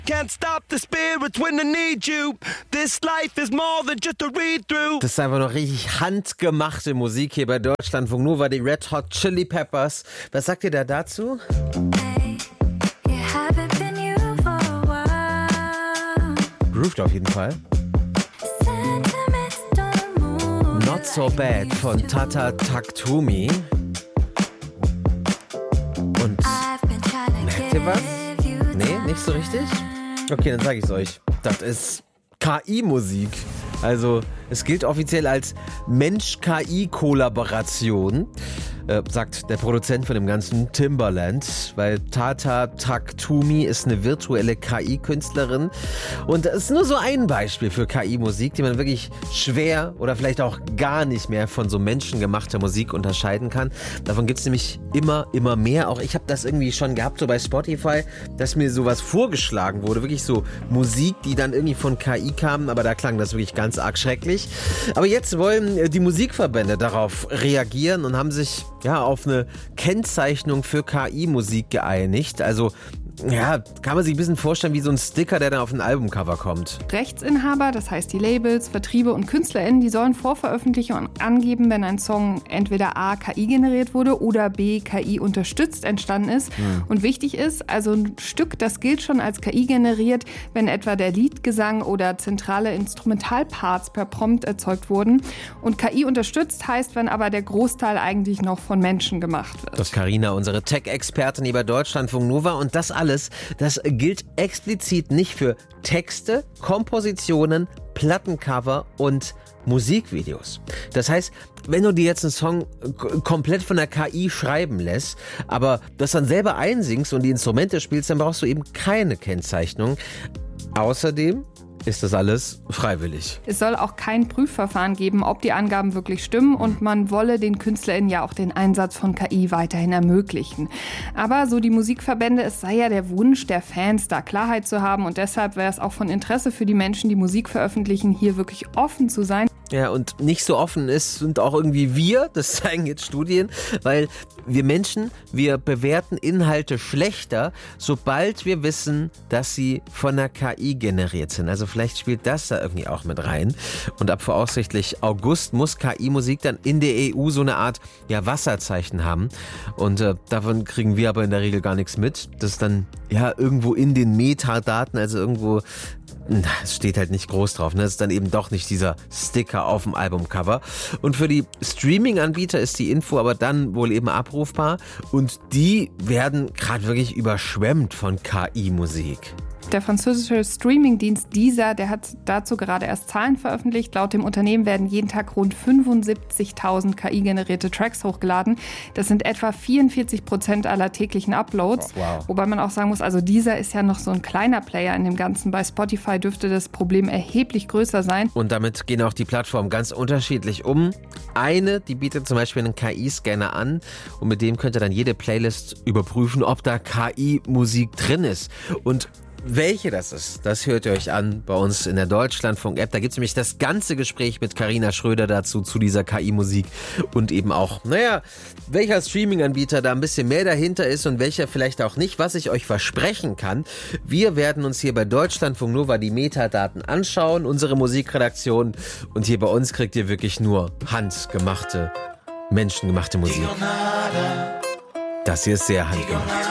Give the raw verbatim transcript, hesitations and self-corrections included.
Can't stop the spirits when I need you. This life is more than just a read-through. Das ist einfach noch richtig handgemachte Musik hier bei Deutschlandfunk Nova, die Red Hot Chili Peppers. Was sagt ihr da dazu? Grooved auf jeden Fall. Not So Bad von Tata Taktumi. Und merkt ihr was? Nee, nicht so richtig? Okay, dann sage ich es euch. Das ist K I-Musik. Also es gilt offiziell als Mensch-K I-Kollaboration, äh, sagt der Produzent von dem ganzen Timbaland, weil Tata Taktumi ist eine virtuelle K I-Künstlerin und das ist nur so ein Beispiel für K I-Musik, die man wirklich schwer oder vielleicht auch gar nicht mehr von so menschengemachter Musik unterscheiden kann. Davon gibt es nämlich immer, immer mehr. Auch ich habe das irgendwie schon gehabt, so bei Spotify, dass mir sowas vorgeschlagen wurde, wirklich so Musik, die dann irgendwie von K I kam, aber da klang das wirklich ganz arg schrecklich. Aber jetzt wollen die Musikverbände darauf reagieren und haben sich ja auf eine Kennzeichnung für K I-Musik geeinigt. Also ja, kann man sich ein bisschen vorstellen wie so ein Sticker, der dann auf ein Albumcover kommt. Rechtsinhaber, das heißt die Labels, Vertriebe und KünstlerInnen, die sollen vor Veröffentlichung angeben, wenn ein Song entweder A, K I generiert wurde oder B, K I unterstützt entstanden ist. Hm. Und wichtig ist, also ein Stück, das gilt schon als K I generiert, wenn etwa der Liedgesang oder zentrale Instrumentalparts per Prompt erzeugt wurden. Und K I unterstützt heißt, wenn aber der Großteil eigentlich noch von Menschen gemacht wird. Das ist Carina, unsere Tech-Expertin hier bei Deutschlandfunk Nova, und das alles Das gilt explizit nicht für Texte, Kompositionen, Plattencover und Musikvideos. Das heißt, wenn du dir jetzt einen Song k- komplett von der K I schreiben lässt, aber das dann selber einsingst und die Instrumente spielst, dann brauchst du eben keine Kennzeichnung. Außerdem ist das alles freiwillig. Es soll auch kein Prüfverfahren geben, ob die Angaben wirklich stimmen, und man wolle den KünstlerInnen ja auch den Einsatz von K I weiterhin ermöglichen. Aber so die Musikverbände, es sei ja der Wunsch der Fans, da Klarheit zu haben, und deshalb wäre es auch von Interesse für die Menschen, die Musik veröffentlichen, hier wirklich offen zu sein. Ja, und nicht so offen ist, sind auch irgendwie wir, das zeigen jetzt Studien, weil wir Menschen, wir bewerten Inhalte schlechter, sobald wir wissen, dass sie von der K I generiert sind. Also vielleicht spielt das da irgendwie auch mit rein. Und ab voraussichtlich August muss K I-Musik dann in der E U so eine Art ja, Wasserzeichen haben. Und äh, davon kriegen wir aber in der Regel gar nichts mit. Das ist dann ja irgendwo in den Metadaten, also irgendwo, es steht halt nicht groß drauf, ne? Das ist dann eben doch nicht dieser Sticker auf dem Albumcover. Und für die Streaming-Anbieter ist die Info aber dann wohl eben abrufbar, und die werden gerade wirklich überschwemmt von K I-Musik. Der französische Streamingdienst Deezer, der hat dazu gerade erst Zahlen veröffentlicht. Laut dem Unternehmen werden jeden Tag rund fünfundsiebzigtausend K I-generierte Tracks hochgeladen. Das sind etwa vierundvierzig Prozent aller täglichen Uploads. Oh, wow. Wobei man auch sagen muss, also Deezer ist ja noch so ein kleiner Player in dem Ganzen. Bei Spotify dürfte das Problem erheblich größer sein. Und damit gehen auch die Plattformen ganz unterschiedlich um. Eine, die bietet zum Beispiel einen K I-Scanner an, und mit dem könnt ihr dann jede Playlist überprüfen, ob da K I-Musik drin ist. Und welche das ist, das hört ihr euch an bei uns in der Deutschlandfunk-App. Da gibt es nämlich das ganze Gespräch mit Carina Schröder dazu, zu dieser K I-Musik, und eben auch, naja, welcher Streaming-Anbieter da ein bisschen mehr dahinter ist und welcher vielleicht auch nicht. Was ich euch versprechen kann, wir werden uns hier bei Deutschlandfunk Nova die Metadaten anschauen, unsere Musikredaktion, und hier bei uns kriegt ihr wirklich nur handgemachte, menschengemachte Musik. Das hier ist sehr handgemacht.